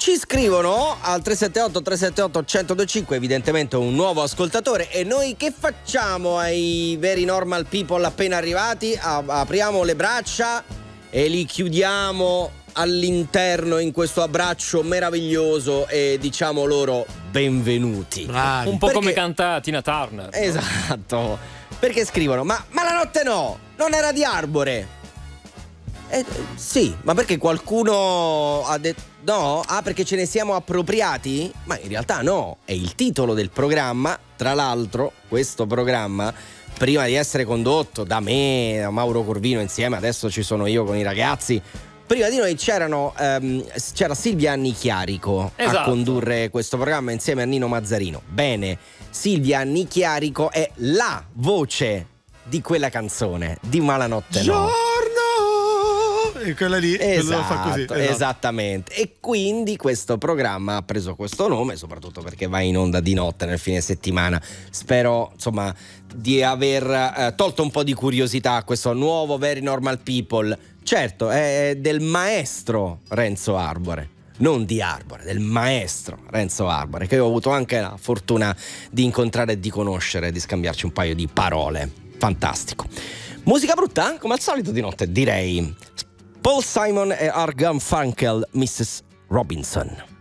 Ci scrivono al 378-378-1025, evidentemente un nuovo ascoltatore. E noi che facciamo ai very normal people appena arrivati? Apriamo le braccia e li chiudiamo all'interno in questo abbraccio meraviglioso e diciamo loro benvenuti. Bravi. Un po' come canta Tina Turner. Esatto. Perché scrivono ma la notte no, non era di Arbore. Sì, ma perché qualcuno ha detto no? Ah, perché ce ne siamo appropriati? Ma in realtà no, è il titolo del programma. Tra l'altro questo programma, prima di essere condotto da me, da Mauro Corvino insieme, adesso ci sono io con i ragazzi, prima di noi c'era Silvia Annichiarico a condurre questo programma insieme a Nino Mazzarino. Bene, Silvia Annichiarico è la voce di quella canzone di Malanotte No. E quella lì, Esatto, fa così. Esattamente. E quindi questo programma ha preso questo nome soprattutto perché va in onda di notte nel fine settimana. Spero insomma di aver tolto un po' di curiosità a questo nuovo Very Normal People. Certo, è del maestro Renzo Arbore, non di Arbore, del maestro Renzo Arbore, che ho avuto anche la fortuna di incontrare e di conoscere, di scambiarci un paio di parole. Fantastico. Musica brutta, come al solito di notte, direi. Paul Simon e Art Garfunkel, Mrs. Robinson.